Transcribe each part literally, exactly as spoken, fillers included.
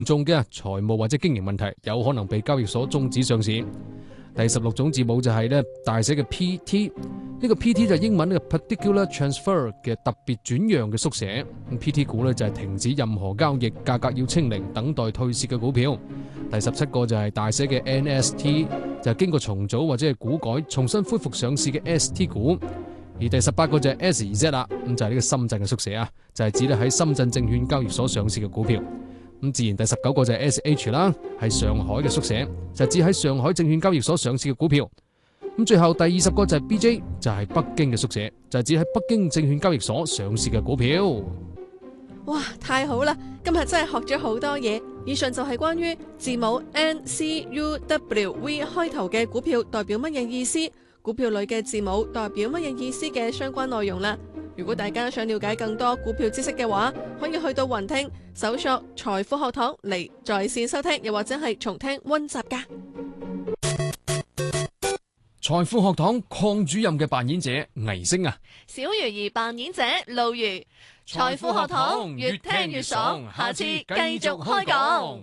重嘅財務或者經營問題，有可能被交易所終止上市。第十六種字母就係咧大寫嘅 P T， 呢個 P T 就係英文呢個 Particular Transfer 嘅特別轉讓嘅縮寫。咁 P T 股咧就係停止任何交易，價格要清零，等待退市嘅股票。第十七個就係大寫嘅 N S T， 就係經過重組或者係股改重新恢復上市嘅 S T 股。而第十八個就係 S Z 啦，咁就係呢個深圳嘅縮寫啊，就係指咧喺深圳證券交易所上市嘅股票。咁自然第十九個就係 S H 啦，係上海嘅縮寫，就係指喺上海證券交易所上市嘅股票。咁最後第二十個就係 B J， 就係北京嘅縮寫，就係指喺北京證券交易所上市嘅股票。 哇，太好啦！今日真係學咗好多嘢。以上就係關於字母 N C U W V 開頭嘅股票代表乜嘢意思，股票裏嘅字母代表乜嘢意思嘅相關內容啦。如果大家想了解更多股票知識嘅話，可以去到雲聽搜索財富學堂嚟在線收聽，又或者係重聽溫習噶。 財富學堂鄺主任嘅扮演者倪星啊， 小魚兒扮演者路如。財富學堂越聽越爽，下次繼續開講。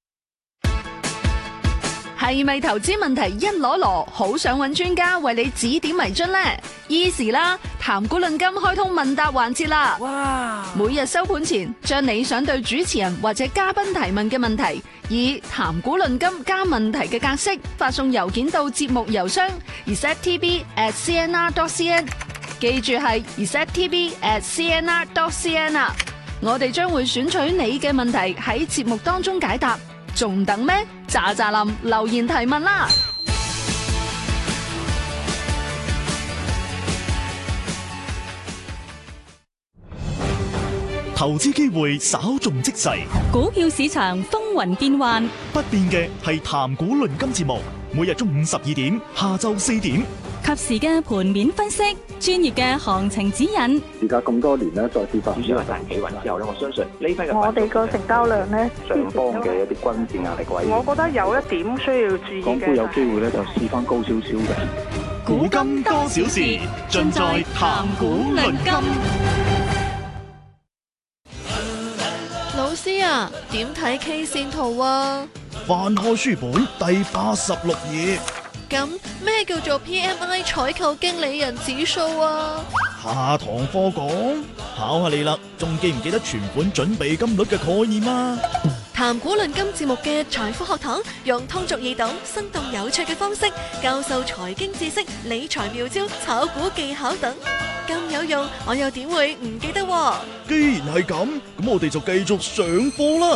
係咪投資問題一籮籮，好想揾專家為你指點迷津呢？ Easy 啦，談股論金開通問答環節啦！哇！每日收盤前，將你想對主持人或者嘉賓提問嘅問題，以談股論金加問題嘅格式發送郵件到節目郵箱 z e t t b at c n r dot c n， 記住係 z e t t b at c n r dot c n 啊！我哋將會選取你嘅問題喺節目當中解答，仲等咩？喳喳林留言提問啦！ 投資機會稍縱即逝， 股票市場風雲變幻， 不變嘅係談股論金節目，每日中午十二點，下晝四點， 及時嘅盤面分析，專業嘅行情指引。 而家咁多年咧，再次發主要係大企穩之後咧，我相信呢批嘅我哋個成交量咧， 上方嘅一啲均線壓力位， 我覺得有一點需要注意嘅。 港股有機會咧，就試翻高少少嘅。 古今多少事，盡在談股論金。 老師啊，點睇 K 線圖啊？ 翻開書本第八十六頁。 咁咩叫做 P M I 採購經理人指數啊？ 下堂課講，考下你啦，仲記唔記得存款準備金率嘅概念啊？ 談股論金節目嘅財富學堂，用通俗易懂、生動有趣嘅方式教授財經知識、理財妙招、炒股技巧等，咁有用，我又點會唔記得啊？ 既然係咁，咁我哋就繼續上課啦。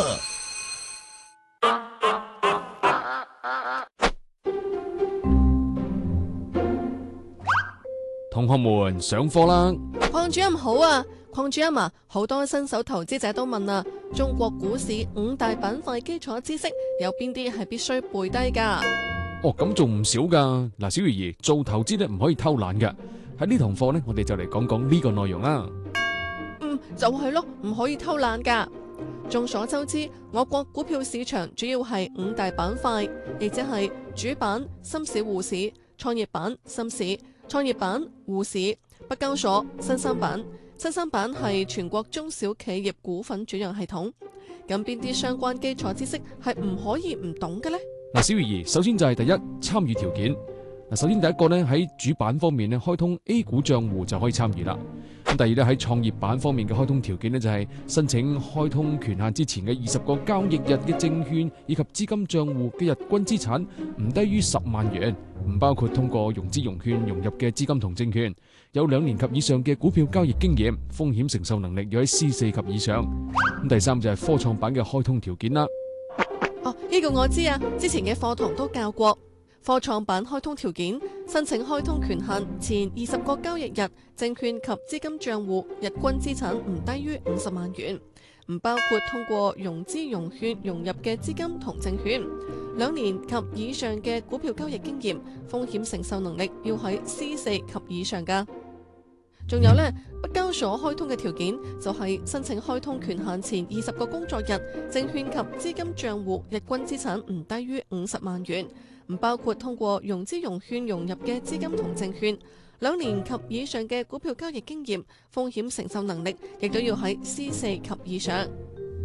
同學們上課啦！ 鄺主任好啊，鄺主任啊，好多新手投資者都問啊，中國股市五大板塊基礎知識有邊啲係必須背低噶？ 哦，咁仲唔少噶。嗱，小魚兒做投資咧唔可以偷懶噶。喺呢堂課咧，我哋就嚟講講呢個內容啦。 嗯，就係咯，唔可以偷懶噶。眾所周知，我國股票市場主要係五大板塊，亦即係主板、深市滬市、創業板、深市、創業板、滬市、北交所、新三板。新三板係全國中小企業股份轉讓系統。咁邊啲相關基礎知識係唔可以唔懂嘅呢？ 嗱，小魚兒，首先就係第一，參與條件。嗱，首先第一個咧喺主板方面咧開通 A 股賬戶就可以參與啦。咁第二咧喺創業板方面嘅開通條件咧就係申請開通權限之前嘅二十個交易日嘅證券以及資金賬戶嘅日均資產唔低於十萬元，唔包括通過融資融券融入嘅資金同證券，有兩年及以上嘅股票交易經驗，風險承受能力要喺 C 四及以上。咁第三就係科創板嘅開通條件啦。 哦，呢個我知啊，之前嘅課堂都教過。科創板開通條件：申請開通權限前二十個交易日，證券及資金賬戶日均資產唔低於五十萬元，唔包括通過融資融券融入嘅資金同證券，兩年及以上嘅股票交易經驗，風險承受能力要喺 C 四及以上噶。仲有呢，北交所開通嘅條件就係申請開通權限前二十個工作日，證券及資金賬戶日均資產唔低於五十萬元，唔包括通過融資融券融入嘅資金同證券，兩年及以上嘅股票交易經驗，風險承受能力亦都要喺 C 四及以上。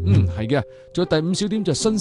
嗯，係嘅。仲有第五小點就係新